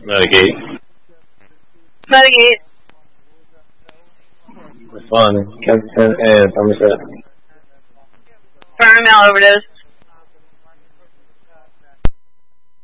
Medigate. Medigate. Fun. Captain and Somerset. Burn Mal overdose.